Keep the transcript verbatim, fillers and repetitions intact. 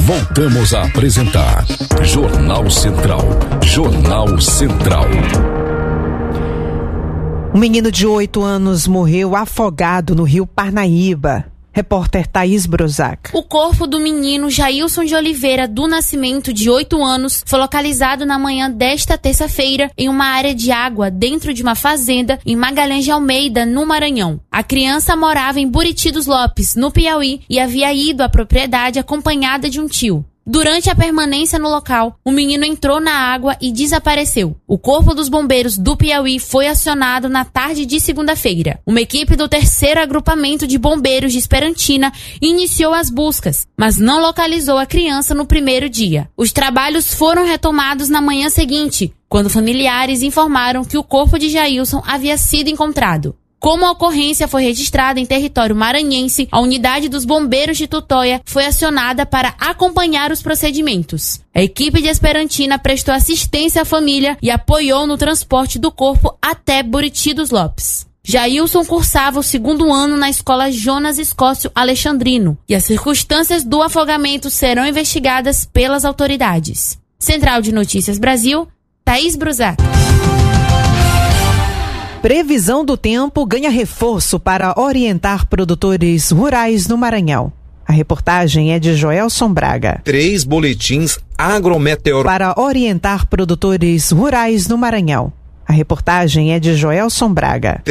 Voltamos a apresentar Jornal Central. Jornal Central. Um menino de oito anos morreu afogado no rio Parnaíba. Repórter Thaís Brozac. O corpo do menino Jailson de Oliveira do Nascimento, de oito anos, foi localizado na manhã desta terça-feira em uma área de água dentro de uma fazenda em Magalhães de Almeida, no Maranhão. A criança morava em Buriti dos Lopes, no Piauí, e havia ido à propriedade acompanhada de um tio. Durante a permanência no local, o menino entrou na água e desapareceu. O Corpo dos Bombeiros do Piauí foi acionado na tarde de segunda-feira. Uma equipe do terceiro agrupamento de bombeiros de Esperantina iniciou as buscas, mas não localizou a criança no primeiro dia. Os trabalhos foram retomados na manhã seguinte, quando familiares informaram que o corpo de Jailson havia sido encontrado. Como a ocorrência foi registrada em território maranhense, a unidade dos bombeiros de Tutóia foi acionada para acompanhar os procedimentos. A equipe de Esperantina prestou assistência à família e apoiou no transporte do corpo até Buriti dos Lopes. Jailson cursava o segundo ano na escola Jonas Escócio Alexandrino e as circunstâncias do afogamento serão investigadas pelas autoridades. Central de Notícias Brasil, Thaís Brozac. Previsão do tempo ganha reforço para orientar produtores rurais no Maranhão. A reportagem é de Joelson Braga. Três boletins agrometeorológicos para orientar produtores rurais no Maranhão. A reportagem é de Joelson Braga.